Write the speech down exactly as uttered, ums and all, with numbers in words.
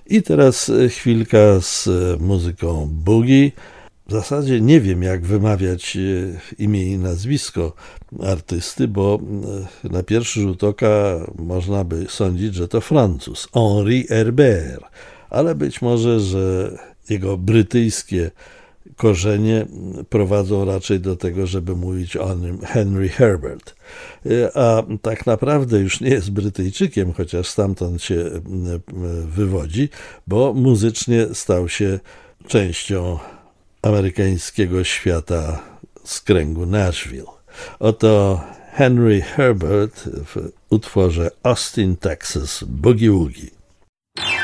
I teraz chwilka z muzyką boogie. W zasadzie nie wiem, jak wymawiać imię i nazwisko artysty, bo na pierwszy rzut oka można by sądzić, że to Francuz, Henri Herbert, ale być może, że jego brytyjskie korzenie prowadzą raczej do tego, żeby mówić o nim Henry Herbert. A tak naprawdę już nie jest Brytyjczykiem, chociaż stamtąd się wywodzi, bo muzycznie stał się częścią amerykańskiego świata z kręgu Nashville. Oto Henry Herbert w utworze Austin, Texas Boogie Woogie.